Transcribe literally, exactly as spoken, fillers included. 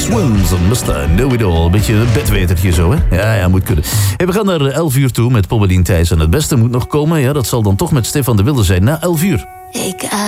Once must I know it all. Een beetje een bedwetertje zo, hè? Ja, ja, moet kunnen. Hey, we gaan naar elf uur toe met Pommelien Thijs. En het beste moet nog komen. Ja, dat zal dan toch met Stefan de Wilde zijn na elf uur. Ik